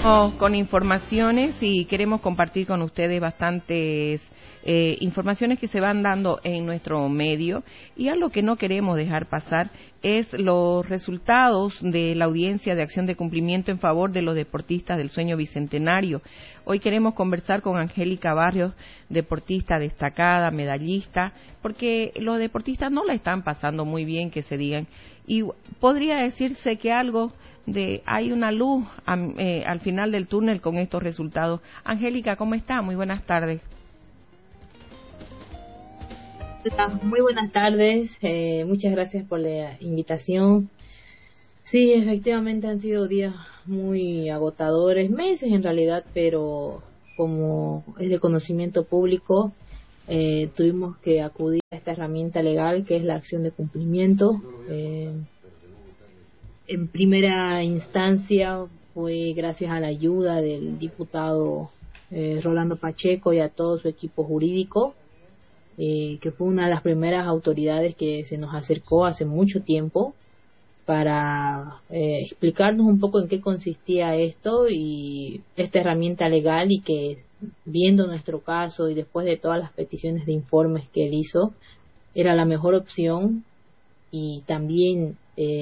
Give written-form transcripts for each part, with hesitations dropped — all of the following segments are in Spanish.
Con informaciones y queremos compartir con ustedes bastantes informaciones que se van dando en nuestro medio, y algo que no queremos dejar pasar es los resultados de la audiencia de acción de cumplimiento en favor de los deportistas del sueño bicentenario. Hoy queremos conversar con Angélica Barrios, deportista destacada, medallista, porque los deportistas no la están pasando muy bien, que se digan, y podría decirse que hay una luz al final del túnel con estos resultados. Angélica, ¿cómo está? Muy buenas tardes. Hola, muy buenas tardes. Muchas gracias por la invitación. Sí, efectivamente han sido días muy agotadores, meses en realidad, pero como es de conocimiento público, tuvimos que acudir a esta herramienta legal que es la acción de cumplimiento. En primera instancia fue gracias a la ayuda del diputado Rolando Pacheco y a todo su equipo jurídico, que fue una de las primeras autoridades que se nos acercó hace mucho tiempo para explicarnos un poco en qué consistía esto y esta herramienta legal, y que viendo nuestro caso y después de todas las peticiones de informes que él hizo, era la mejor opción. Y también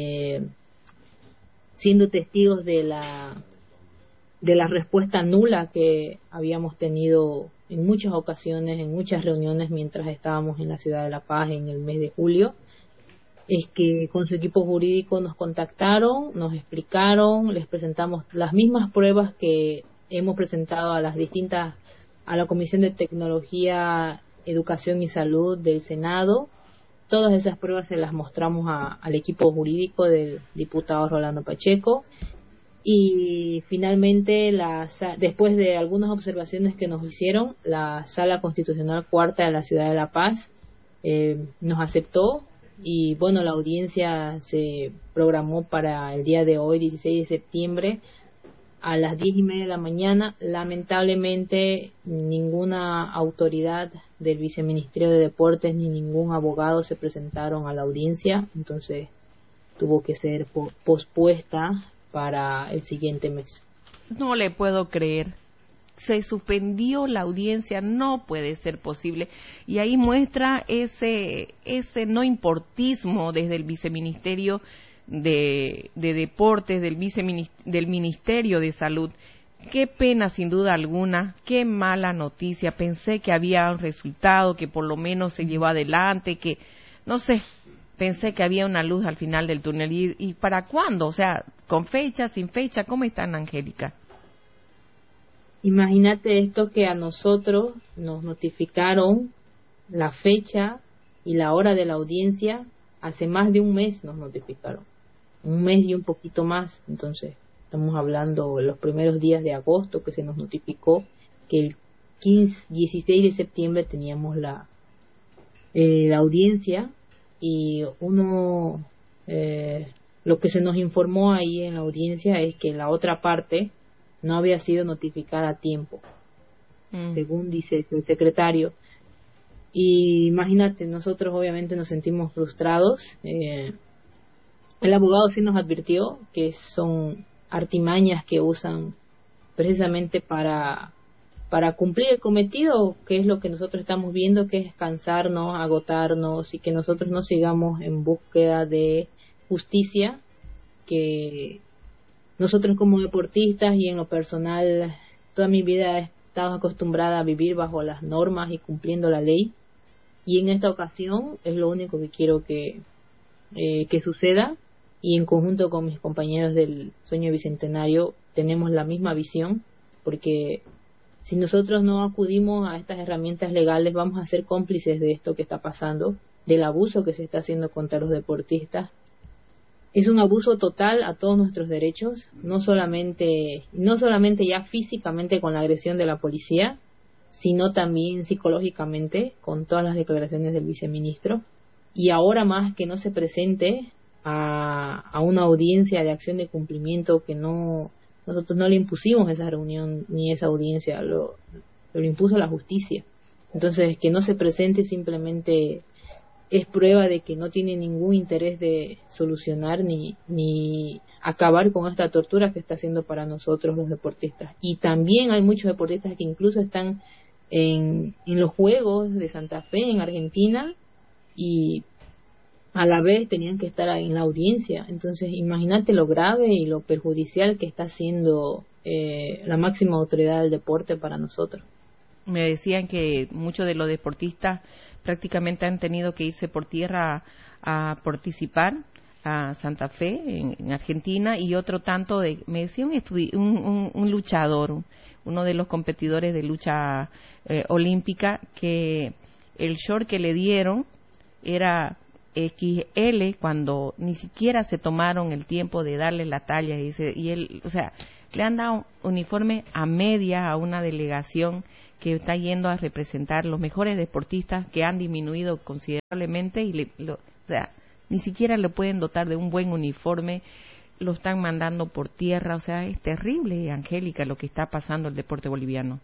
siendo testigos de la respuesta nula que habíamos tenido en muchas ocasiones, en muchas reuniones mientras estábamos en la ciudad de La Paz en el mes de julio, es que con su equipo jurídico nos contactaron, nos explicaron, les presentamos las mismas pruebas que hemos presentado a la Comisión de Tecnología, Educación y Salud del Senado. Todas esas pruebas se las mostramos al equipo jurídico del diputado Rolando Pacheco, y finalmente, después de algunas observaciones que nos hicieron, la Sala Constitucional Cuarta de la Ciudad de La Paz nos aceptó, y bueno, la audiencia se programó para el día de hoy, 16 de septiembre, a las 10:30 de la mañana. Lamentablemente, ninguna autoridad del Viceministerio de Deportes ni ningún abogado se presentaron a la audiencia, entonces tuvo que ser pospuesta para el siguiente mes. No le puedo creer. Se suspendió la audiencia, no puede ser posible. Y ahí muestra ese no importismo desde el Viceministerio de Deportes, del Ministerio de Salud. Qué pena, sin duda alguna, qué mala noticia. Pensé que había un resultado, que por lo menos se llevó adelante, que, no sé, pensé que había una luz al final del túnel. ¿Y para cuándo? O sea, ¿con fecha, sin fecha? ¿Cómo están, Angélica? Imagínate esto, que a nosotros nos notificaron la fecha y la hora de la audiencia hace más de un mes. Nos notificaron un mes y un poquito más. Entonces estamos hablando de los primeros días de agosto que se nos notificó que el 16 de septiembre teníamos la audiencia. Y lo que se nos informó ahí en la audiencia es que la otra parte no había sido notificada a tiempo, según dice el secretario. Y imagínate, nosotros obviamente nos sentimos frustrados. El abogado sí nos advirtió que son artimañas que usan precisamente para cumplir el cometido, que es lo que nosotros estamos viendo, que es cansarnos, agotarnos, y que nosotros no sigamos en búsqueda de justicia, que nosotros como deportistas y en lo personal, toda mi vida he estado acostumbrada a vivir bajo las normas y cumpliendo la ley, y en esta ocasión es lo único que quiero que suceda, y en conjunto con mis compañeros del Sueño Bicentenario tenemos la misma visión, porque si nosotros no acudimos a estas herramientas legales, vamos a ser cómplices de esto que está pasando, del abuso que se está haciendo contra los deportistas. Es un abuso total a todos nuestros derechos, no solamente ya físicamente con la agresión de la policía, sino también psicológicamente con todas las declaraciones del viceministro. Y ahora más que no se presente a una audiencia de acción de cumplimiento, que nosotros no le impusimos esa reunión ni esa audiencia, lo impuso la justicia. Entonces, que no se presente simplemente es prueba de que no tiene ningún interés de solucionar ni acabar con esta tortura que está haciendo para nosotros los deportistas. Y también hay muchos deportistas que incluso están en los Juegos de Santa Fe en Argentina y a la vez tenían que estar en la audiencia. Entonces imagínate lo grave y lo perjudicial que está haciendo la máxima autoridad del deporte para nosotros. Me decían que muchos de los deportistas prácticamente han tenido que irse por tierra a participar a Santa Fe, en Argentina, y otro tanto me decía un luchador, uno de los competidores de lucha olímpica, que el short que le dieron era XL cuando ni siquiera se tomaron el tiempo de darle la talla, y él, o sea, le han dado uniforme a media a una delegación que está yendo a representar los mejores deportistas, que han disminuido considerablemente o sea, ni siquiera le pueden dotar de un buen uniforme, lo están mandando por tierra. O sea, es terrible, Angélica, lo que está pasando el deporte boliviano.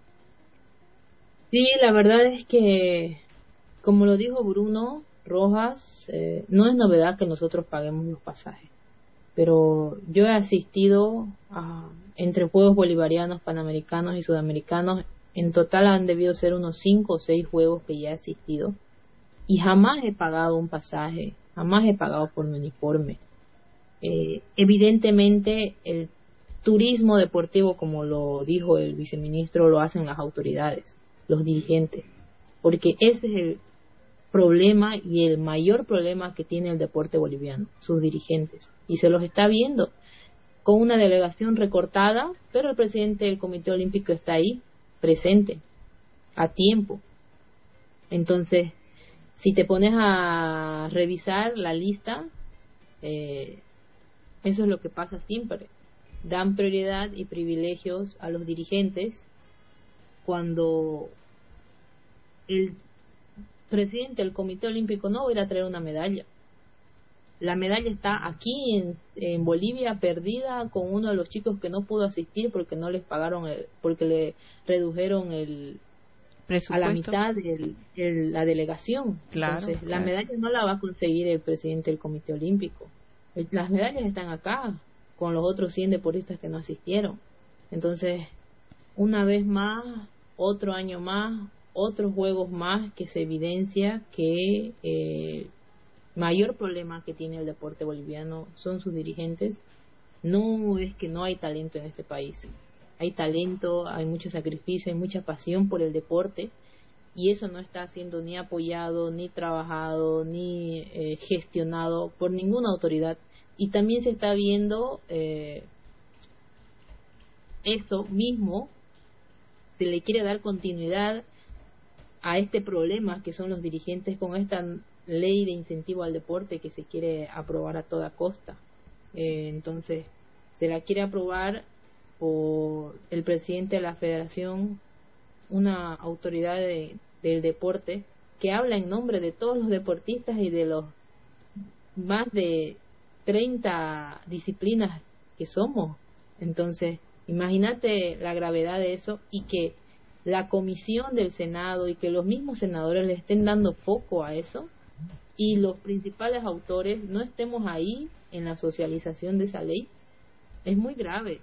Sí, la verdad es que, como lo dijo Bruno Rojas, no es novedad que nosotros paguemos los pasajes, pero yo he asistido entre Juegos Bolivarianos, Panamericanos y Sudamericanos. En total han debido ser unos 5 o 6 juegos que ya he asistido y jamás he pagado un pasaje, jamás he pagado por mi uniforme. Evidentemente el turismo deportivo, como lo dijo el viceministro, lo hacen las autoridades, los dirigentes, porque ese es el problema y el mayor problema que tiene el deporte boliviano, sus dirigentes, y se los está viendo con una delegación recortada, pero el presidente del Comité Olímpico está ahí, presente, a tiempo. Entonces, si te pones a revisar la lista, eso es lo que pasa siempre. Dan prioridad y privilegios a los dirigentes cuando el presidente del Comité Olímpico no va a ir a traer una medalla. La medalla está aquí en Bolivia, perdida, con uno de los chicos que no pudo asistir porque no les pagaron, porque le redujeron a la mitad la delegación. Claro, entonces, claro. La medalla no la va a conseguir el presidente del Comité Olímpico. Las medallas están acá, con los otros 100 deportistas que no asistieron. Entonces, una vez más, otro año más, otros juegos más, que se evidencia que mayor problema que tiene el deporte boliviano son sus dirigentes. No es que no hay talento en este país. Hay talento, hay mucho sacrificio, hay mucha pasión por el deporte, y eso no está siendo ni apoyado, ni trabajado, ni gestionado por ninguna autoridad. Y también se está viendo eso mismo, se le quiere dar continuidad a este problema que son los dirigentes con esta ley de incentivo al deporte que se quiere aprobar a toda costa. Entonces, se la quiere aprobar por el presidente de la federación, una autoridad del deporte que habla en nombre de todos los deportistas y de los más de 30 disciplinas que somos. Entonces, imagínate la gravedad de eso, y que la comisión del Senado y que los mismos senadores le estén dando foco a eso, y los principales autores no estemos ahí en la socialización de esa ley. Es muy grave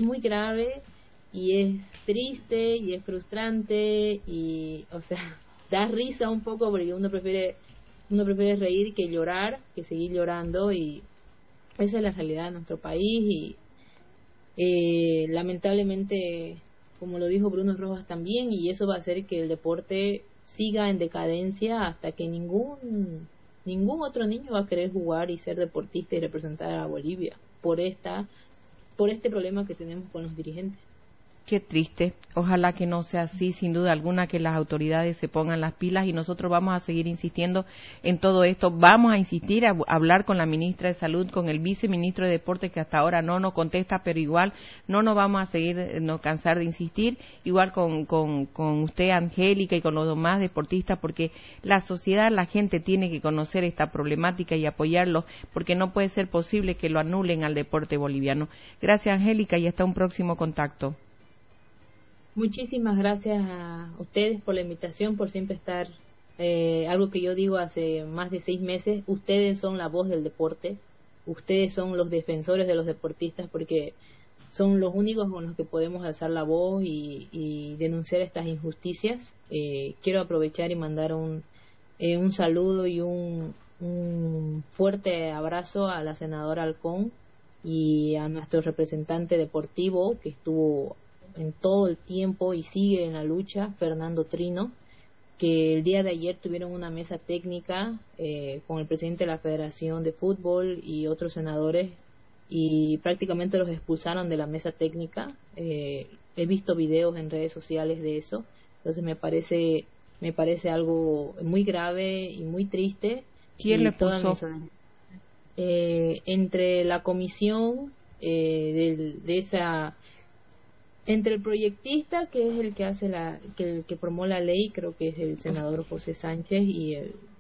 y es triste y es frustrante, y, o sea, da risa un poco porque uno prefiere reír que llorar, que seguir llorando, y esa es la realidad de nuestro país. Y lamentablemente, como lo dijo Bruno Rojas también, y eso va a hacer que el deporte siga en decadencia hasta que ningún otro niño va a querer jugar y ser deportista y representar a Bolivia por este problema que tenemos con los dirigentes. Qué triste. Ojalá que no sea así, sin duda alguna, que las autoridades se pongan las pilas, y nosotros vamos a seguir insistiendo en todo esto. Vamos a insistir, a hablar con la ministra de Salud, con el viceministro de Deportes, que hasta ahora no nos contesta, pero igual no nos vamos a seguir, no cansar de insistir, igual con usted, Angélica, y con los demás deportistas, porque la sociedad, la gente tiene que conocer esta problemática y apoyarlo, porque no puede ser posible que lo anulen al deporte boliviano. Gracias, Angélica, y hasta un próximo contacto. Muchísimas gracias a ustedes por la invitación, por siempre estar algo que yo digo hace más de 6 meses, ustedes son la voz del deporte, ustedes son los defensores de los deportistas, porque son los únicos con los que podemos alzar la voz y denunciar estas injusticias. Quiero aprovechar y mandar un saludo y un fuerte abrazo a la senadora Halcón y a nuestro representante deportivo que estuvo en todo el tiempo y sigue en la lucha, Fernando Trino, que el día de ayer tuvieron una mesa técnica con el presidente de la Federación de Fútbol y otros senadores, y prácticamente los expulsaron de la mesa técnica. He visto videos en redes sociales de eso, entonces me parece algo muy grave y muy triste. ¿Quién le puso? Entre la comisión entre el proyectista, que es el que hace que promulgó la ley, creo que es el senador José Sánchez, y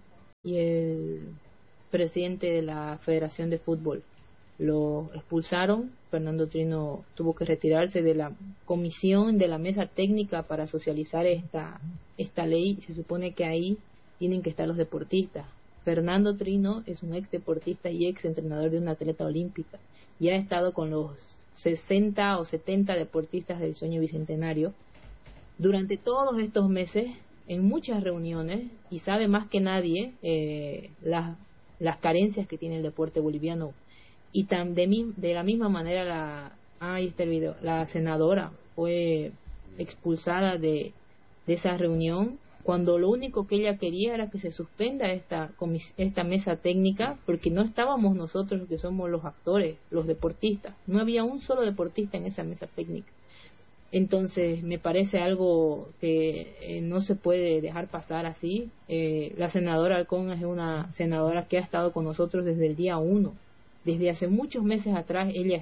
el presidente de la Federación de Fútbol. Lo expulsaron. Fernando Trino tuvo que retirarse de la comisión, de la mesa técnica para socializar esta ley. Se supone que ahí tienen que estar los deportistas. Fernando Trino es un ex deportista y ex entrenador de una atleta olímpica, y ha estado con los 60 o 70 deportistas del sueño bicentenario durante todos estos meses, en muchas reuniones, y sabe más que nadie las carencias que tiene el deporte boliviano. Y de la misma manera la senadora fue expulsada de esa reunión, cuando lo único que ella quería era que se suspenda esta mesa técnica, porque no estábamos nosotros que somos los actores, los deportistas. No había un solo deportista en esa mesa técnica. Entonces me parece algo que no se puede dejar pasar así. La senadora Halcón es una senadora que ha estado con nosotros desde el día 1. Desde hace muchos meses atrás ella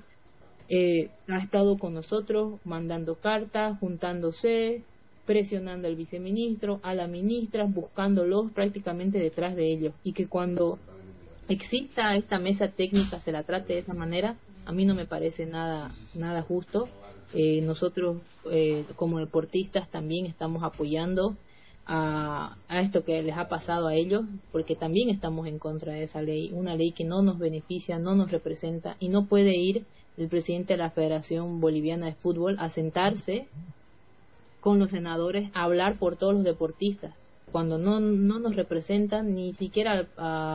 ha estado con nosotros, mandando cartas, juntándose, presionando al viceministro, a la ministra, buscándolos prácticamente detrás de ellos, y que cuando exista esta mesa técnica se la trate de esa manera, a mí no me parece nada justo. Nosotros como deportistas también estamos apoyando a esto que les ha pasado a ellos, porque también estamos en contra de esa ley, una ley que no nos beneficia, no nos representa, y no puede ir el presidente de la Federación Boliviana de Fútbol a sentarse con los senadores a hablar por todos los deportistas, cuando no nos representan ni siquiera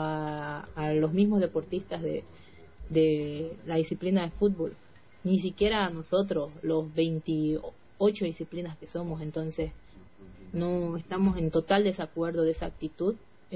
a los mismos deportistas de la disciplina de fútbol, ni siquiera a nosotros, los 28 disciplinas que somos. Entonces no estamos en total desacuerdo de esa actitud,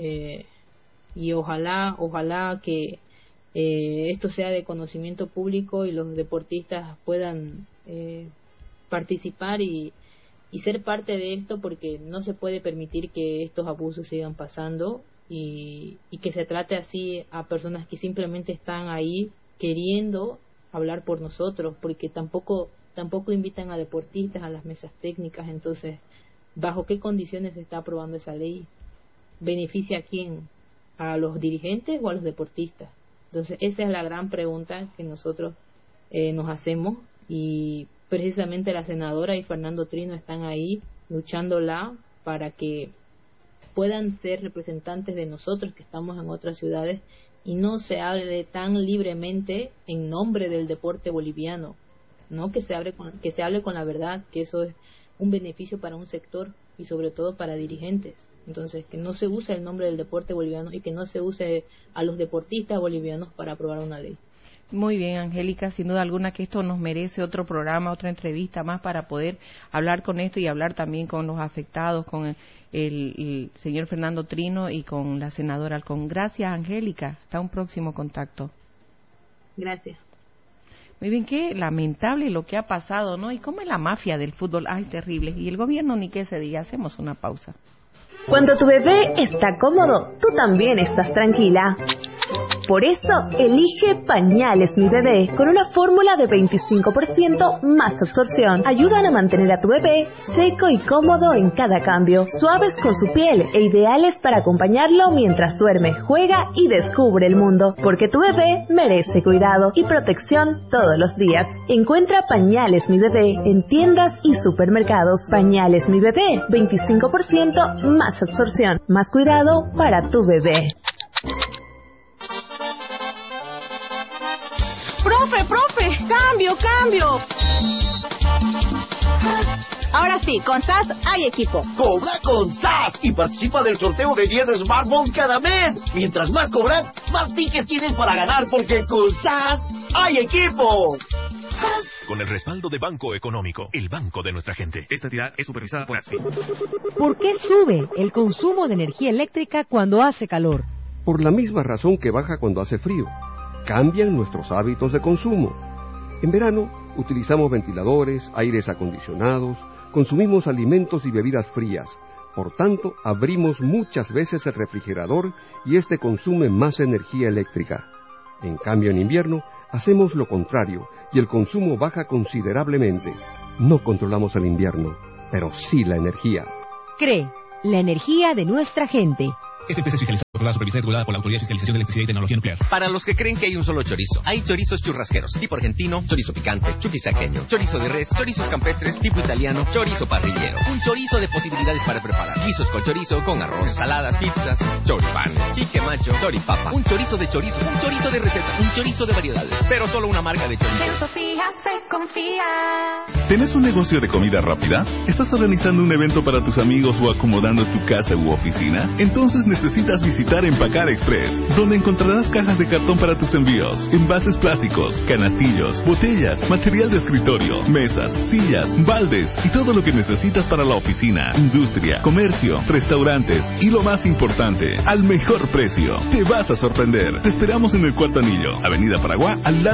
y ojalá que esto sea de conocimiento público y los deportistas puedan participar y ser parte de esto, porque no se puede permitir que estos abusos sigan pasando y que se trate así a personas que simplemente están ahí queriendo hablar por nosotros, porque tampoco invitan a deportistas a las mesas técnicas. Entonces, ¿bajo qué condiciones se está aprobando esa ley? ¿Beneficia a quién? ¿A los dirigentes o a los deportistas? Entonces, esa es la gran pregunta que nosotros nos hacemos, y precisamente la senadora y Fernando Trino están ahí luchándola para que puedan ser representantes de nosotros que estamos en otras ciudades y no se hable tan libremente en nombre del deporte boliviano, no que se hable con la verdad, que eso es un beneficio para un sector y sobre todo para dirigentes. Entonces, que no se use el nombre del deporte boliviano y que no se use a los deportistas bolivianos para aprobar una ley. Muy bien, Angélica, sin duda alguna que esto nos merece otro programa, otra entrevista más para poder hablar con esto y hablar también con los afectados, con el señor Fernando Trino y con la senadora Halcón. Gracias, Angélica. Hasta un próximo contacto. Gracias. Muy bien, qué lamentable lo que ha pasado, ¿no? Y cómo es la mafia del fútbol. Ay, terrible. Y el gobierno ni qué se diga. Hacemos una pausa. Cuando tu bebé está cómodo, tú también estás tranquila. Por eso, elige Pañales Mi Bebé, con una fórmula de 25% más absorción. Ayudan a mantener a tu bebé seco y cómodo en cada cambio, suaves con su piel e ideales para acompañarlo mientras duerme, juega y descubre el mundo, porque tu bebé merece cuidado y protección todos los días. Encuentra Pañales Mi Bebé en tiendas y supermercados. Pañales Mi Bebé, 25% más absorción, más cuidado para tu bebé. ¡Profe! ¡Cambio! Ahora sí, con SAS hay equipo. Cobra con SAS y participa del sorteo de 10 smartphones cada mes. Mientras más cobras, más tickets tienes para ganar, porque con SAS hay equipo. Con el respaldo de Banco Económico, el banco de nuestra gente. Esta entidad es supervisada por ASFI. ¿Por qué sube el consumo de energía eléctrica cuando hace calor? Por la misma razón que baja cuando hace frío. Cambian nuestros hábitos de consumo. En verano utilizamos ventiladores, aires acondicionados, consumimos alimentos y bebidas frías. Por tanto, abrimos muchas veces el refrigerador y este consume más energía eléctrica. En cambio, en invierno hacemos lo contrario y el consumo baja considerablemente. No controlamos el invierno, pero sí la energía. CRE, la energía de nuestra gente. Esta empresa es fiscalizada por la supervisada y regulada por la Autoridad de Fiscalización de Electricidad y Tecnología Nuclear. Para los que creen que hay un solo chorizo, hay chorizos churrasqueros, tipo argentino, chorizo picante, chuquisaqueño, chorizo de res, chorizos campestres, tipo italiano, chorizo parrillero. Un chorizo de posibilidades para preparar. Guisos con chorizo, con arroz, ensaladas, pizzas, choripanes, chique macho, choripapa. Un chorizo de receta, un chorizo de variedades, pero solo una marca de chorizo. En Sofía se confía. ¿Tenés un negocio de comida rápida? ¿Estás organizando un evento para tus amigos o acomodando tu casa u oficina? Entonces necesitas visitar Empacar Express, donde encontrarás cajas de cartón para tus envíos, envases plásticos, canastillos, botellas, material de escritorio, mesas, sillas, baldes y todo lo que necesitas para la oficina, industria, comercio, restaurantes y lo más importante, al mejor precio. Te vas a sorprender. Te esperamos en el Cuarto Anillo, Avenida Paraguay, al lado